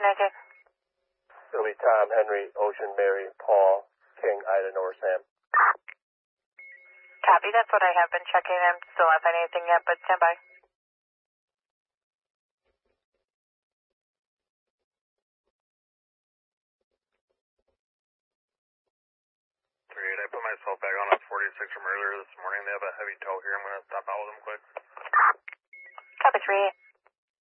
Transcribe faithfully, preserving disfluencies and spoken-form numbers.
information I take? It'll be Tom, Henry, Ocean, Mary, Paul, King, Ida, Nora, Sam. Copy, that's what I have been checking. I still haven't found anything yet, but stand by. three eight, I put myself back on a forty-six from earlier this morning. They have a heavy tow here. I'm going to stop out with them quick. Copy, three eight.